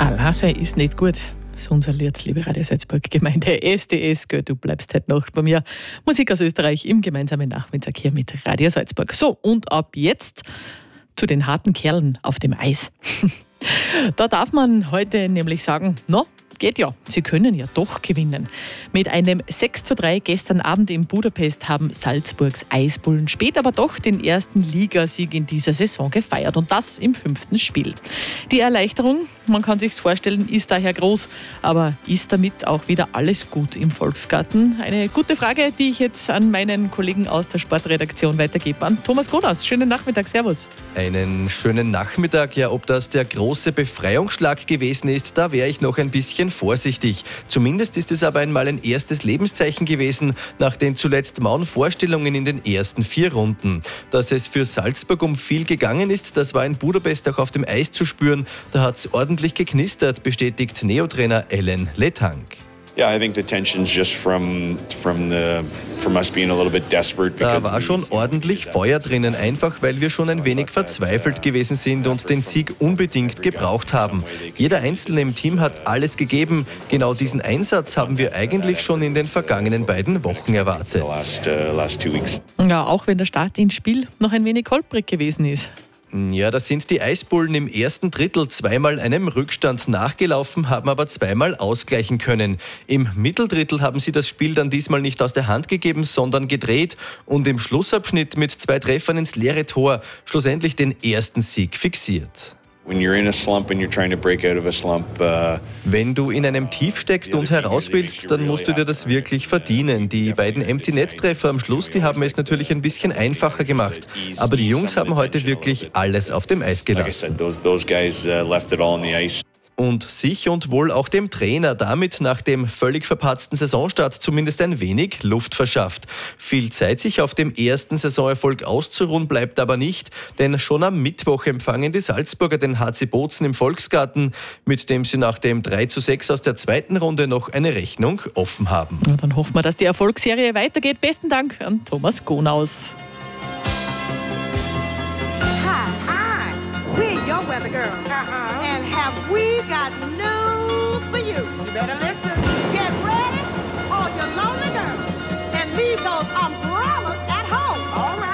Alasa ist nicht gut. Das ist unser Lied, liebe Radio Salzburg Gemeinde SDS. Gell, du bleibst heute noch bei mir. Musik aus Österreich im gemeinsamen Nachmittag hier mit Radio Salzburg. So, und ab jetzt zu den harten Kerlen auf dem Eis. Da darf man heute nämlich sagen, geht ja, sie können ja doch gewinnen. Mit einem 6:3 gestern Abend in Budapest haben Salzburgs Eisbullen spät aber doch den ersten Ligasieg in dieser Saison gefeiert und das im 5. Spiel. Die Erleichterung, man kann sich's vorstellen, ist daher groß, aber ist damit auch wieder alles gut im Volksgarten? Eine gute Frage, die ich jetzt an meinen Kollegen aus der Sportredaktion weitergebe, an Thomas Gonaus. Schönen Nachmittag, servus. Einen schönen Nachmittag. Ja, ob das der große Befreiungsschlag gewesen ist, da wäre ich noch ein bisschen vorsichtig. Zumindest ist es aber einmal ein erstes Lebenszeichen gewesen nach den zuletzt mauen Vorstellungen in den ersten 4 Runden. Dass es für Salzburg um viel gegangen ist, das war in Budapest auch auf dem Eis zu spüren. Da hat es ordentlich geknistert, bestätigt Neotrainer Ellen Letang. Yeah, I think the tension's just from us being a little bit desperate. Da war schon ordentlich Feuer drinnen, einfach weil wir schon ein wenig verzweifelt gewesen sind und den Sieg unbedingt gebraucht haben. Jeder Einzelne im Team hat alles gegeben. Genau diesen Einsatz haben wir eigentlich schon in den vergangenen beiden Wochen erwartet. Ja, auch wenn der Start ins Spiel noch ein wenig holprig gewesen ist. Ja, da sind die Eisbullen im ersten Drittel zweimal einem Rückstand nachgelaufen, haben aber zweimal ausgleichen können. Im Mitteldrittel haben sie das Spiel dann diesmal nicht aus der Hand gegeben, sondern gedreht und im Schlussabschnitt mit 2 Treffern ins leere Tor schlussendlich den ersten Sieg fixiert. Wenn du in einem Tief steckst und heraus willst, dann musst du dir das wirklich verdienen. Die beiden Empty-Net-Treffer am Schluss, die haben es natürlich ein bisschen einfacher gemacht. Aber die Jungs haben heute wirklich alles auf dem Eis gelassen. Und sich und wohl auch dem Trainer damit nach dem völlig verpatzten Saisonstart zumindest ein wenig Luft verschafft. Viel Zeit, sich auf dem ersten Saisonerfolg auszuruhen, bleibt aber nicht, denn schon am Mittwoch empfangen die Salzburger den HC Bozen im Volksgarten, mit dem sie nach dem 3:6 aus der 2. Runde noch eine Rechnung offen haben. Ja, dann hoffen wir, dass die Erfolgsserie weitergeht. Besten Dank an Thomas Gonaus. Hi, we're your weather girl. And have we got news for you? You better listen.